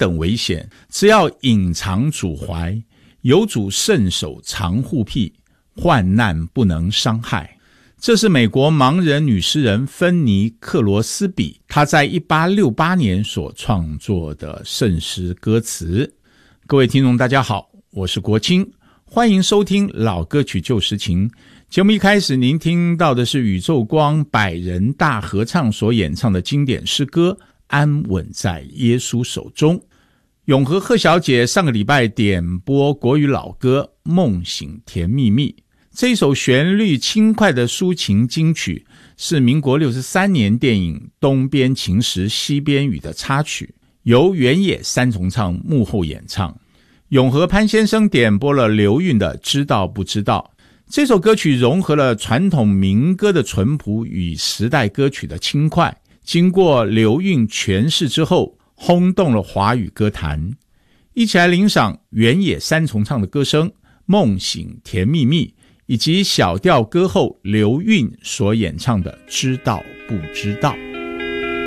等危险，只要隐藏主怀，有主慎守藏护癖，患难不能伤害。这是美国盲人女诗人芬尼·克罗斯比她在1868年所创作的圣诗歌词。各位听众大家好，我是国清，欢迎收听老歌曲旧实情。节目一开始您听到的是宇宙光百人大合唱所演唱的经典诗歌《安稳在耶稣手中》。永和贺小姐上个礼拜点播国语老歌《梦醒甜蜜蜜》，这一首旋律轻快的抒情金曲是民国63年电影《东边晴时西边雨》的插曲，由原野三重唱幕后演唱。永和潘先生点播了刘韵的《知道不知道》。这首歌曲融合了传统民歌的淳朴与时代歌曲的轻快，经过刘韵诠释之后，轰动了华语歌坛。一起来领赏原野三重唱的歌声《梦醒甜蜜蜜》，以及小调歌后刘韵所演唱的《知道不知道》。